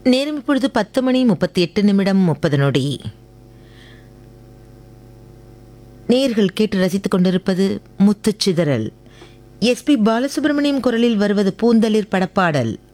நேரம் இப்பொழுது 10:38:30 நேயர்கள் கேட்டு ரசித்துக் கொண்டிருப்பது முத்துச்சிதறல். எஸ்பி பாலசுப்ரமணியம் குரலில் வருவது பூந்தளிர் படப்பாடல்.